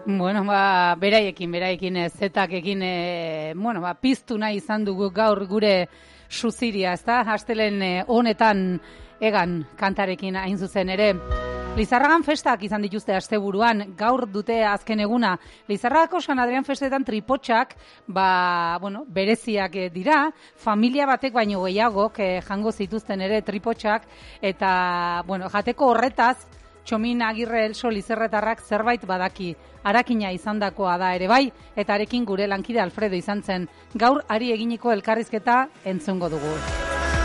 Bueno, beraiekin zetakekin, piztu nahi izan dugu gaur gure suziria, ezta? Astelen honetan egan kantarekin hain zuzen ere. Lizarragan festak izan dituzte asteburuan, gaur dute azken eguna. Lizarragako San Adrian festetan tripotxak, bereziak dira, familia batek baino gehiagok jango zituzten ere tripotxak, eta, jateko horretaz, Txomin Agirre Elso Lizerretarrak zerbait badaki, harakina izandakoa da ere bai, eta arekin gure lankide Alfredo izan zen. Gaur ari eginiko elkarrizketa entzungo dugu.